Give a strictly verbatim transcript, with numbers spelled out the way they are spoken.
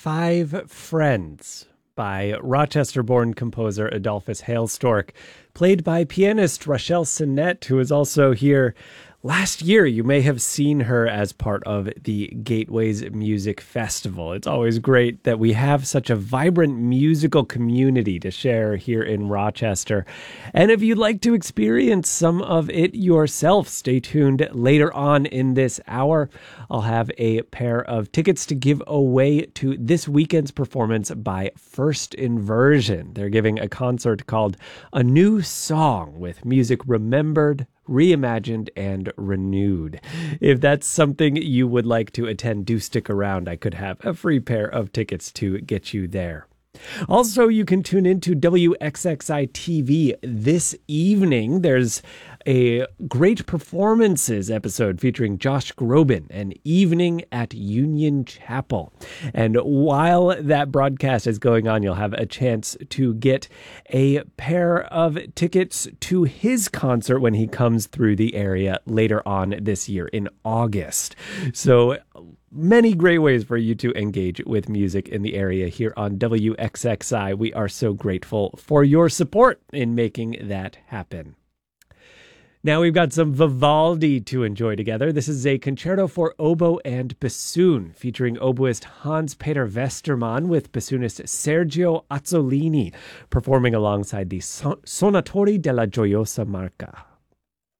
Five Friends by Rochester-born composer Adolphus Hailstork, played by pianist Rachelle Sinnett, who is also here last year. You may have seen her as part of the Gateways Music Festival. It's always great that we have such a vibrant musical community to share here in Rochester. And if you'd like to experience some of it yourself, stay tuned later on in this hour. I'll have a pair of tickets to give away to this weekend's performance by First Inversion. They're giving a concert called A New Song with music remembered, reimagined, and renewed. If that's something you would like to attend, do stick around. I could have a free pair of tickets to get you there. Also, you can tune into W X X I T V this evening. There's a great performances episode featuring Josh Groban, An Evening at Union Chapel. And while that broadcast is going on, you'll have a chance to get a pair of tickets to his concert when he comes through the area later on this year in August. So many great ways for you to engage with music in the area here on W X X I. We are so grateful for your support in making that happen. Now we've got some Vivaldi to enjoy together. This is a concerto for oboe and bassoon, featuring oboist Hans-Peter Westermann with bassoonist Sergio Azzolini, performing alongside the Son- Sonatori della Gioiosa Marca.